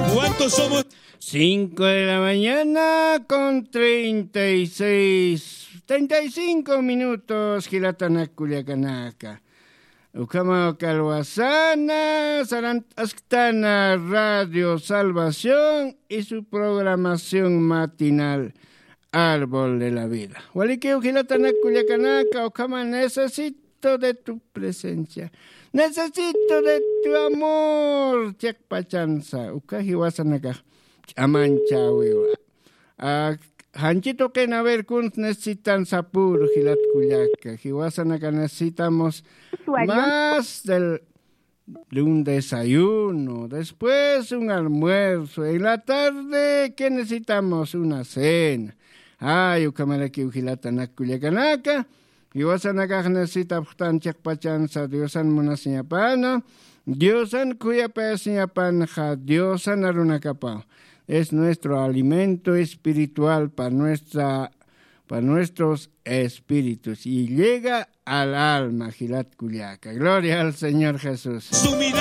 ¿Cuántos somos? 5 de la mañana con 35 minutos. Gilatana Culiacanaca. Ucama Calhuasana, Sarantastana Radio Salvación y su programación matinal Árbol de la Vida. Hualiqueo Gilatana Culiacanaca, Ucama, necesito de tu presencia. Necesito de tu amor, Chakpachanza, Ucajiwasanaka, Amanchawiwa. Hanchito que naver kun necesitan sapur, Gilat Culiaca, Jiwasanaka necesitamos más de un desayuno, después un almuerzo, en la tarde, ¿qué necesitamos? Una cena. Ay, Ucamalaki Ujilatanak Culiacanaka. Iwasanakaj necesita putan chakpachanza Diosan munasiñapana, Diosan kuyapasiñapanja, Diosan arunakapa. Es nuestro alimento espiritual para nuestros espíritus y llega al alma, Gilat Culiaca. Gloria al Señor Jesús.